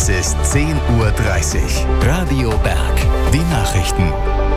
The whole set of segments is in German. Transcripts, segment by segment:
Es ist 10:30 Uhr. Radio Berg. Die Nachrichten.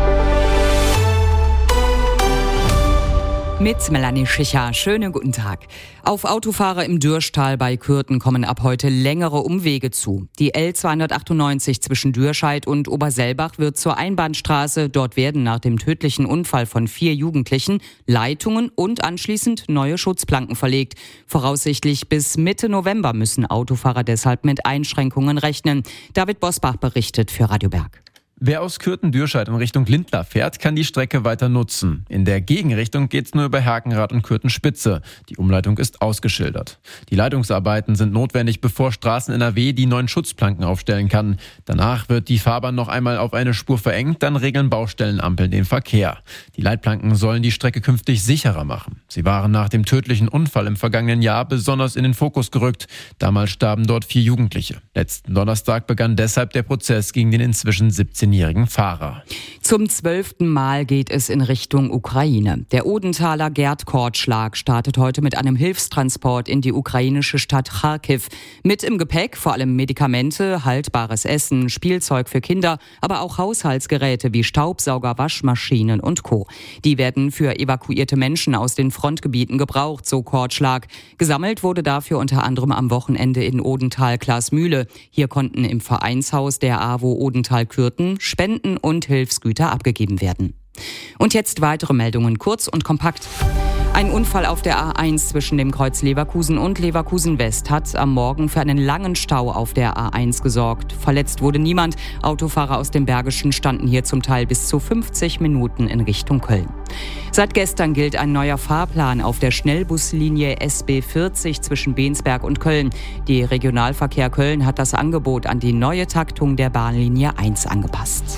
Mit Melanie Schicher. Schönen guten Tag. Auf Autofahrer im Dürschtal bei Kürten kommen ab heute längere Umwege zu. Die L298 zwischen Dürscheid und Oberselbach wird zur Einbahnstraße. Dort werden nach dem tödlichen Unfall von 4 Jugendlichen Leitungen und anschließend neue Schutzplanken verlegt. Voraussichtlich bis Mitte November müssen Autofahrer deshalb mit Einschränkungen rechnen. David Bosbach berichtet für Radio Berg. Wer aus Kürten-Dürscheid in Richtung Lindlar fährt, kann die Strecke weiter nutzen. In der Gegenrichtung geht's nur über Herkenrath und Kürten-Spitze. Die Umleitung ist ausgeschildert. Die Leitungsarbeiten sind notwendig, bevor Straßen NRW die neuen Schutzplanken aufstellen kann. Danach wird die Fahrbahn noch einmal auf eine Spur verengt, dann regeln Baustellenampeln den Verkehr. Die Leitplanken sollen die Strecke künftig sicherer machen. Sie waren nach dem tödlichen Unfall im vergangenen Jahr besonders in den Fokus gerückt. Damals starben dort 4 Jugendliche. Letzten Donnerstag begann deshalb der Prozess gegen den inzwischen 17-jährigen Fahrer. Zum 12. Mal geht es in Richtung Ukraine. Der Odenthaler Gerd Kortschlag startet heute mit einem Hilfstransport in die ukrainische Stadt Charkiw. Mit im Gepäck vor allem Medikamente, haltbares Essen, Spielzeug für Kinder, aber auch Haushaltsgeräte wie Staubsauger, Waschmaschinen und Co. Die werden für evakuierte Menschen aus den Frontgebieten gebraucht, so Kortschlag. Gesammelt wurde dafür unter anderem am Wochenende in Odenthal-Glasmühle. Hier konnten im Vereinshaus der AWO Odenthal-Kürten Spenden und Hilfsgüter abgegeben werden. Und jetzt weitere Meldungen, kurz und kompakt. Ein Unfall auf der A1 zwischen dem Kreuz Leverkusen und Leverkusen West hat am Morgen für einen langen Stau auf der A1 gesorgt. Verletzt wurde niemand. Autofahrer aus dem Bergischen standen hier zum Teil bis zu 50 Minuten in Richtung Köln. Seit gestern gilt ein neuer Fahrplan auf der Schnellbuslinie SB 40 zwischen Bensberg und Köln. Die Regionalverkehr Köln hat das Angebot an die neue Taktung der Bahnlinie 1 angepasst.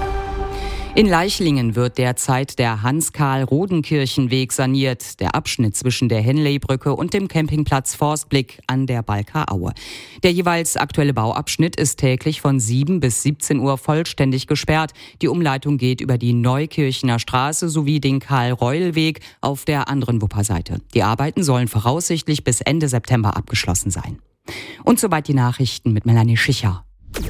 In Leichlingen wird derzeit der Hans-Karl-Rodenkirchen-Weg saniert, der Abschnitt zwischen der Henley-Brücke und dem Campingplatz Forstblick an der Balker Aue. Der jeweils aktuelle Bauabschnitt ist täglich von 7 bis 17 Uhr vollständig gesperrt. Die Umleitung geht über die Neukirchener Straße sowie den Karl-Reul-Weg auf der anderen Wupperseite. Die Arbeiten sollen voraussichtlich bis Ende September abgeschlossen sein. Und soweit die Nachrichten mit Melanie Schicher.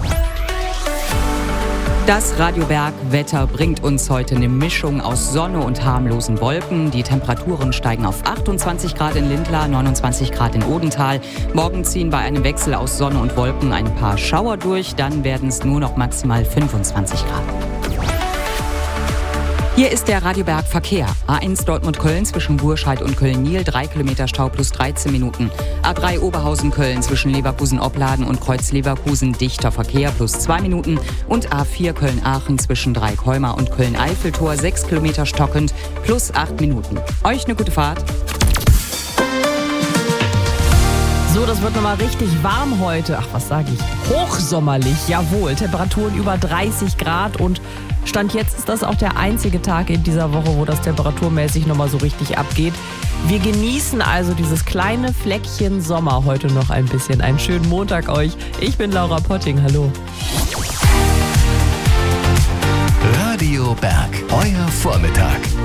Das Radio Berg Wetter bringt uns heute eine Mischung aus Sonne und harmlosen Wolken. Die Temperaturen steigen auf 28 Grad in Lindlar, 29 Grad in Odenthal. Morgen ziehen bei einem Wechsel aus Sonne und Wolken ein paar Schauer durch. Dann werden es nur noch maximal 25 Grad. Hier ist der Radio Berg Verkehr. A1 Dortmund-Köln zwischen Burscheid und Köln-Niel, 3 Kilometer Stau plus 13 Minuten. A3 Oberhausen-Köln zwischen Leverkusen-Opladen und Kreuz-Leverkusen, dichter Verkehr plus 2 Minuten. Und A4 Köln-Aachen zwischen Dreieckholmer und Köln-Eiffeltor, 6 Kilometer stockend plus 8 Minuten. Euch eine gute Fahrt. So, das wird nochmal richtig warm heute. Ach, was sage ich? Hochsommerlich, jawohl. Temperaturen über 30 Grad und Stand jetzt ist das auch der einzige Tag in dieser Woche, wo das temperaturmäßig nochmal so richtig abgeht. Wir genießen also dieses kleine Fleckchen Sommer heute noch ein bisschen. Einen schönen Montag euch. Ich bin Laura Potting. Hallo. Radio Berg. Euer Vormittag.